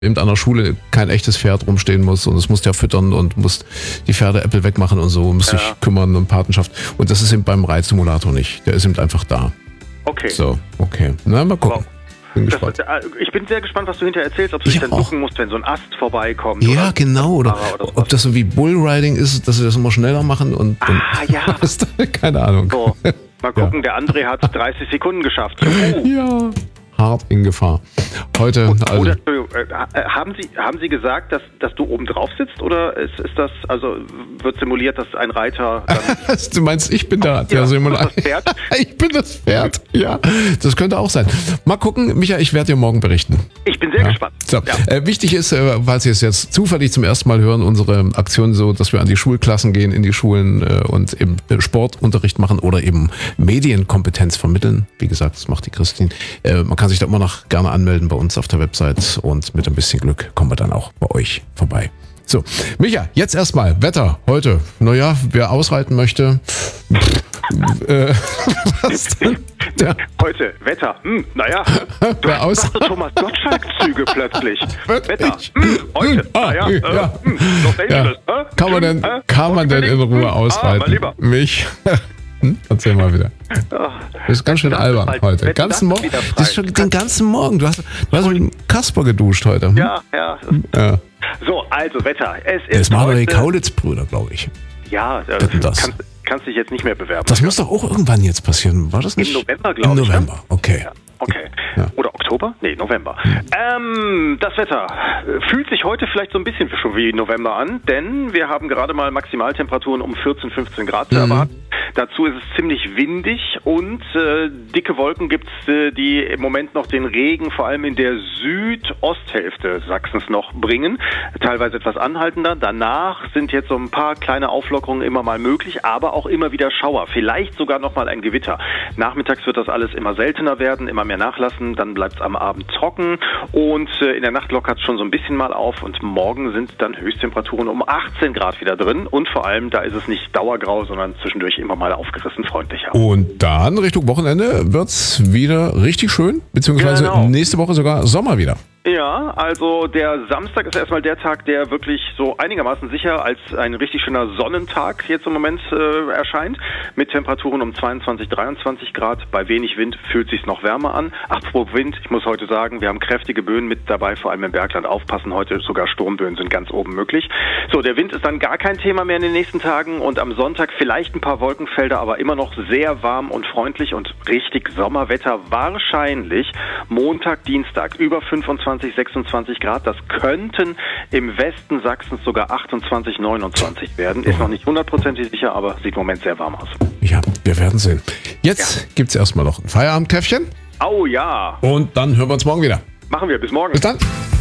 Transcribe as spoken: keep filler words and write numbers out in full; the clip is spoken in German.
eben an der Schule kein echtes Pferd rumstehen muss und es muss ja füttern und muss die Pferdeäppel wegmachen und so, muss ja. sich kümmern und Patenschaft. Und das ist eben beim Reitsimulator nicht. Der ist eben einfach da. Okay. So, okay. Na, mal gucken. Bin das, ich bin sehr gespannt, was du hinterher erzählst, ob du dich dann ducken musst, wenn so ein Ast vorbeikommt. Ja, oder genau. Oder, oder ob das so wie Bullriding ist, dass sie das immer schneller machen. Und, ah, und ja. Keine Ahnung. So, mal gucken, ja. Der André hat dreißig Sekunden geschafft. Oh. Ja, hart in Gefahr. Heute, und, also... Oder, äh, haben Sie, haben Sie gesagt, dass, dass du oben drauf sitzt, oder ist, ist das, also wird simuliert, dass ein Reiter... Dann du meinst, ich bin da, der ja, Simulator. Das Pferd? Ich bin das Pferd, ja. Das könnte auch sein. Mal gucken, Micha, ich werde dir morgen berichten. Ich bin sehr ja. gespannt. So. Ja. Äh, wichtig ist, äh, falls Sie es jetzt zufällig zum ersten Mal hören, unsere Aktion so, dass wir an die Schulklassen gehen, in die Schulen äh, und eben Sportunterricht machen oder eben Medienkompetenz vermitteln. Wie gesagt, das macht die Christine. Äh, man kann sich da immer noch gerne anmelden bei uns auf der Website und mit ein bisschen Glück kommen wir dann auch bei euch vorbei. So, Micha, jetzt erstmal Wetter heute. Naja, wer ausreiten möchte. äh, was denn? Ja. Heute, Wetter. Hm, naja, du wer hast so Thomas Gottschalk-Züge plötzlich. Wirklich? Wetter. Hm, heute, hm, ah, naja. ja. Äh, hm, Los Angeles. Ja. Äh? Kann man denn, äh? kann man denn in Ruhe hm, ausreiten? Ah, mein Lieber. Mich? Hm? Erzähl mal wieder. Das ist ganz schön albern bald, heute. Ganzen Morgen. Das ist schon den ganzen Morgen. Du hast, du hast mit dem Kasper geduscht heute. Hm? Ja, ja, ja. So, also Wetter. Es ist das machen heute, die Kaulitz-Brüder, glaube ich. Ja, äh, das. Kannst, kannst dich jetzt nicht mehr bewerben. Das muss doch auch irgendwann jetzt passieren. War das nicht? Im November, glaube ich. Im November, ne? okay. Ja. Okay. Ja. Oder Oktober? Nee, November. Ähm, das Wetter fühlt sich heute vielleicht so ein bisschen schon wie November an, denn wir haben gerade mal Maximaltemperaturen um vierzehn, fünfzehn Grad zu mhm. erwarten. Dazu ist es ziemlich windig und äh, dicke Wolken gibt es, äh, die im Moment noch den Regen vor allem in der Südosthälfte Sachsens noch bringen. Teilweise etwas anhaltender. Danach sind jetzt so ein paar kleine Auflockerungen immer mal möglich, aber auch immer wieder Schauer. Vielleicht sogar noch mal ein Gewitter. Nachmittags wird das alles immer seltener werden, immer mehr nachlassen. Dann bleibt es am Abend trocken und äh, in der Nacht lockert es schon so ein bisschen mal auf und morgen sind dann Höchsttemperaturen um achtzehn Grad wieder drin und vor allem da ist es nicht dauergrau, sondern zwischendurch immer mal aufgerissen freundlicher. Und dann Richtung Wochenende wird's wieder richtig schön, beziehungsweise genau. nächste Woche sogar Sommer wieder. Ja, also der Samstag ist erstmal der Tag, der wirklich so einigermaßen sicher als ein richtig schöner Sonnentag jetzt im Moment äh, erscheint, mit Temperaturen um zweiundzwanzig, dreiundzwanzig Grad. Bei wenig Wind fühlt sich's noch wärmer an. Apropos Wind, ich muss heute sagen, wir haben kräftige Böen mit dabei, vor allem im Bergland. Aufpassen, heute sogar Sturmböen sind ganz oben möglich. So, der Wind ist dann gar kein Thema mehr in den nächsten Tagen und am Sonntag vielleicht ein paar Wolkenfelder, aber immer noch sehr warm und freundlich und richtig Sommerwetter wahrscheinlich Montag, Dienstag über fünfundzwanzig, sechsundzwanzig Grad. Das könnten im Westen Sachsens sogar achtundzwanzig, neunundzwanzig werden. Ist noch nicht hundertprozentig sicher, aber sieht im Moment sehr warm aus. Ja, wir werden sehen. Jetzt ja. gibt's erstmal noch ein Feierabendkäffchen. Oh ja. Und dann hören wir uns morgen wieder. Machen wir. Bis morgen. Bis dann.